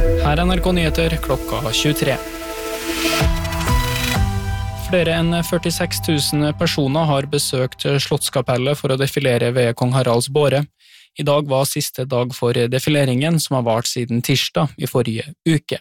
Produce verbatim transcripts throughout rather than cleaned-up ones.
Her er N R K Nyheter klokka tjuetre. Flere enn førtiseks tusen personer har besøkt Slottskapellet for å defilere ved Kong Haralds båre. I dag var siste dag for defileringen, som har vart siden tirsdag i forrige uke.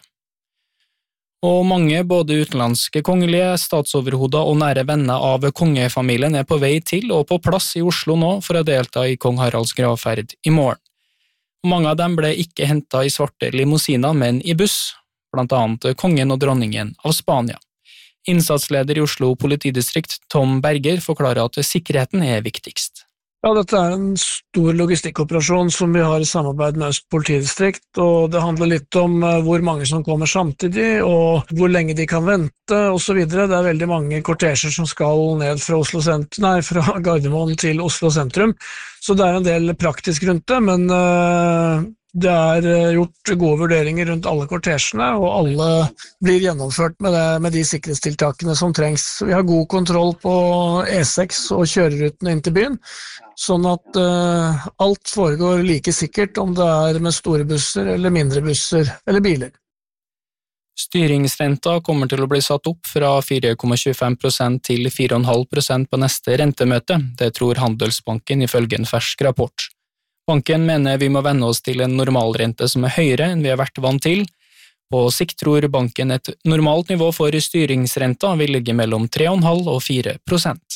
Og mange, både utenlandske kongelige, statsoverhoder og nære venner av kongefamilien er på vei til og på plass i Oslo nå for å delta i Kong Haralds gravferd i morgen. Mange av dem ble ikke hentet i svarte limousiner, men i buss, blant annet kongen og dronningen av Spania. Innsatsleder i Oslo politidistrikt, Tom Berger, forklarer at sikkerheten er viktigst. Ja, dette er en stor logistikkoperasjon som vi har i samarbeid med Øst politidistrikt, og det handler litt om hvor mange som kommer samtidig, og hvor lenge de kan vente, og så videre. Det er veldig mange kortesjer som skal ned fra, Oslo sentrum, nei, fra Gardermoen til Oslo sentrum, så det er en del praktisk rundt det, men uh, det er gjort gode vurderinger rundt alle kortesjene, og alle blir gjennomført med, det, med de sikkerhetstiltakene som trengs. Vi har god kontroll på E seks og kjørerutene inn til byen, sånn at uh, alt foregår like sikkert om det er med store busser eller mindre busser eller biler. Styringsrenta kommer til å bli satt opp fra fire komma tjuefem prosent til fire komma fem prosent på neste rentemøte, det tror Handelsbanken ifølge en fersk rapport. Banken mener vi må venne oss til en normalrente som er høyere enn vi har vært vant til. På sikt tror banken et normalt nivå for styringsrenta vil ligge mellom tre komma fem og fire prosent.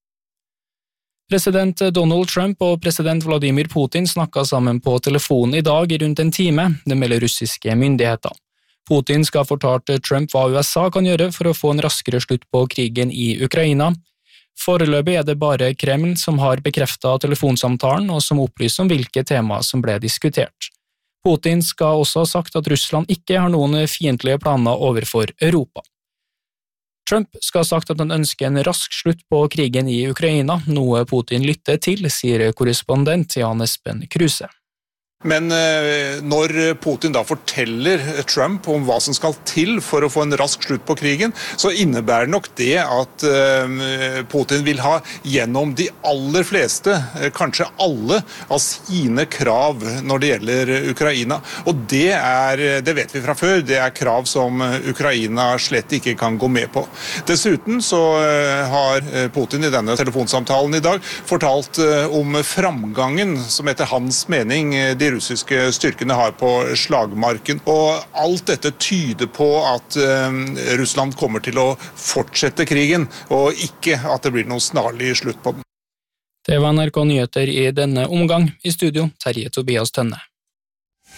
President Donald Trump og president Vladimir Putin snakket sammen på telefon i dag i rundt en time, det melder russiske myndigheter. Putin skal ha fortalt Trump hva U S A kan gjøre for å få en raskere slutt på krigen i Ukraina. Foreløpig er det bare Kreml som har bekreftet telefonsamtalen og som opplyser om hvilke temaer som ble diskutert. Putin skal også ha sagt at Russland ikke har noen fiendtlige planer overfor Europa. Trump skal ha sagt at han ønsker en rask slutt på krigen i Ukraina, noe Putin lytter til, sier korrespondent Jan Espen Kruse. Men når Putin da forteller Trump om hva som skal til for å få en rask slutt på krigen, så innebærer nok det at Putin vil ha gjennom de aller fleste, kanskje alle, av sine krav når det gjelder Ukraina. Og det er, det vet vi fra før, det er krav som Ukraina slett ikke kan gå med på. Dessuten så har Putin i denne telefonsamtalen i dag fortalt om framgangen som etter hans mening de russiske styrkene har på slagmarken. Og alt dette tyder på at uh, Russland kommer til å fortsette krigen, og ikke at det blir noen snarlig slutt på den. Det var N R K Nyheter i denne omgang. I studio, Terje Tobias Tønne.